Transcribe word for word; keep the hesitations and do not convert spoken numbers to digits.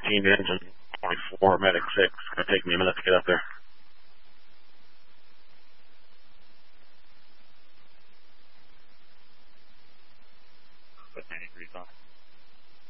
thirteen engine twenty-four, Medic six. It's going to take me a minute to get up there. Put ninety degrees on.